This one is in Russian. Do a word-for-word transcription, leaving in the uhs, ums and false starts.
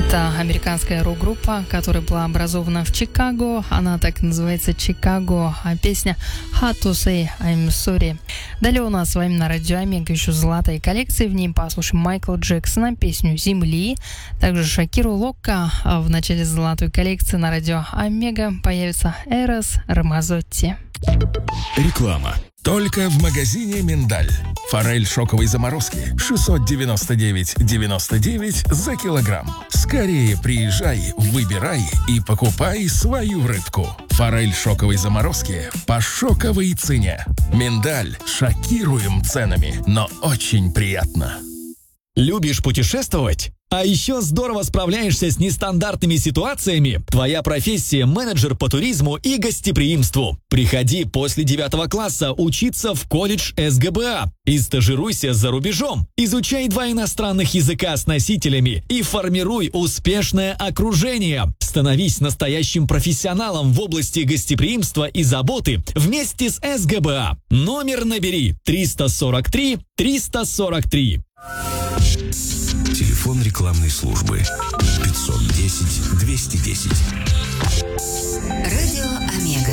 Это американская рок-группа, которая была образована в Чикаго. Она так и называется «Чикаго», а песня «Hard to say I'm sorry». Далее у нас с вами на радио Омега еще золотая коллекция. В ней послушаем Майкла Джексона, песню «Земли». Также Шакиру Локко. А в начале золотой коллекции на радио Омега появится Эрос Рамазотти. Реклама. Только в магазине «Миндаль». Форель шоковой заморозки шестьсот девяносто девять девяносто девять за килограмм. Скорее приезжай, выбирай и покупай свою рыбку. Форель шоковой заморозки по шоковой цене. «Миндаль». Шокируем ценами, но очень приятно. Любишь путешествовать? А еще здорово справляешься с нестандартными ситуациями? Твоя профессия – менеджер по туризму и гостеприимству. Приходи после девятого класса учиться в колледж эс гэ бэ а и стажируйся за рубежом. Изучай два иностранных языка с носителями и формируй успешное окружение. Становись настоящим профессионалом в области гостеприимства и заботы вместе с эс гэ бэ а. Номер набери триста сорок три триста сорок три. Телефон рекламной службы пятьсот десять двести десять. Радио Омега.